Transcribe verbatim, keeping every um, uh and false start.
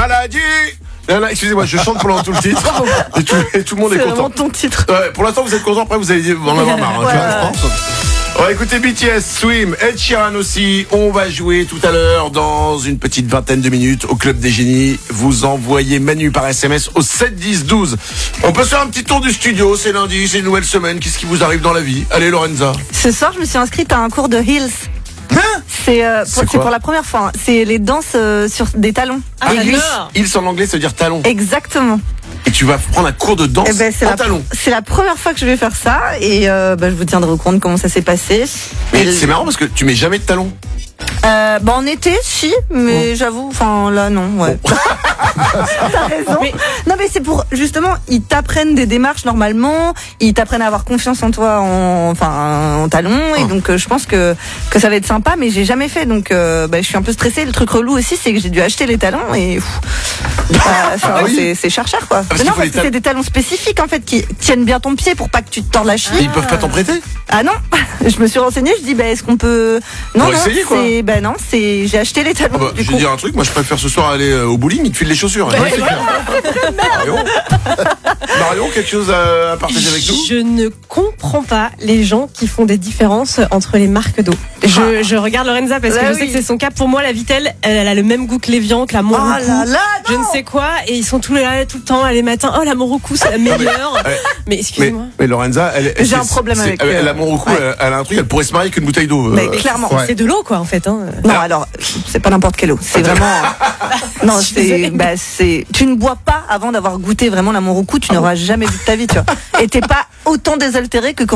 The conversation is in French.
maladie. Non, non, excusez-moi, je chante pendant tout le titre et tout, et tout le monde C'est est content. vraiment ton titre. Ouais, pour l'instant, vous êtes content. Après, vous allez en avoir marre. Hein, Ouais, tu vois, ouais. je pense. On va écouter B T S, Swim, Ed Sheeran aussi. On va jouer tout à l'heure dans une petite vingtaine de minutes au Club des Génies. Vous envoyez Manu par S M S au sept dix douze. On peut faire un petit tour du studio. C'est lundi, c'est une nouvelle semaine. Qu'est-ce qui vous arrive dans la vie? Allez, Lorenza. Ce soir, je me suis inscrite à un cours de Heels. Hein? C'est euh, C'est pour, c'est quoi pour la première fois. Hein. C'est les danses euh, sur des talons. Ah, Aiguilles. j'adore. Ils en anglais, ça veut dire talon. Exactement. Et tu vas prendre un cours de danse Eh ben, c'est en la, talon. c'est la première fois que je vais faire ça et euh, bah, je vous tiendrai au courant de comment ça s'est passé. Mais Et c'est marrant parce que tu mets jamais de talon. Euh, bah en été, si, mais j'avoue, enfin là non, ouais. T'as raison. Mais- Non mais c'est pour justement, ils t'apprennent des démarches normalement, ils t'apprennent à avoir confiance en toi, en, enfin en talons, et Oh. donc euh, je pense que que ça va être sympa, mais j'ai jamais fait, donc euh, bah, je suis un peu stressée. Le truc relou aussi, c'est que j'ai dû acheter les talons et pff, bah, enfin, Ah oui. c'est c'est cher-cher quoi. parce Mais qu'il non, faut parce les que ta- c'est des talons spécifiques en fait qui tiennent bien ton pied pour pas que tu te tordes la Et cheville. ils peuvent pas t'en prêter. Ah non, je me suis renseignée, je dis bah est-ce qu'on peut non Pour non, essayer, quoi. c'est bah non, c'est j'ai acheté les talons Ah bah, du je vais coup. dire un truc, moi je préfère ce soir aller euh, au bowling, ils te filent les chaussures. hein. Ouais, c'est clair. Marion, Marion, quelque chose à, à partager avec nous? Je ne comprends pas les gens qui font des différences entre les marques d'eau. Je, je regarde Lorenza parce que Bah je sais oui. que c'est son cas. Pour moi, la Vittel, elle, elle a le même goût que l'Evian, que la Oh Montroucou. là là, Je non. ne sais quoi, et ils sont tous là tout le temps, les matins. Oh, la Montroucou, c'est la meilleure. Ouais. Mais Mais, excusez-moi. mais Lorenza, elle, elle- J'ai un c'est- problème c'est- avec, Elle, euh, elle a mon recours, ouais. elle, elle a un truc, elle pourrait se marier avec une bouteille d'eau. Mais euh, clairement. ouais. C'est de l'eau, quoi, en fait. Hein. Non, alors, c'est pas n'importe quelle eau. C'est vraiment. Non, Je suis c'est. désolée. Bah, c'est. Tu ne bois pas avant d'avoir goûté vraiment la Montroucou, tu n'auras jamais vu de ta vie, tu vois. Et t'es pas autant désaltéré que quand